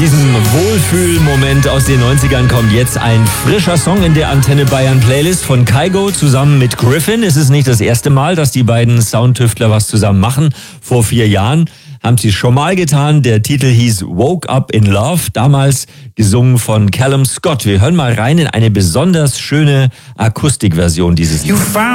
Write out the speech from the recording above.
diesem Wohlfühlmoment aus den 90ern kommt jetzt ein frischer Song in der Antenne Bayern Playlist von Kygo zusammen mit Gryffin. Es ist nicht das erste Mal, dass die beiden Soundtüftler was zusammen machen. Vor 4 Jahren haben sie es schon mal getan. Der Titel hieß Woke Up in Love, damals gesungen von Callum Scott. Wir hören mal rein in eine besonders schöne Akustikversion dieses Liedes.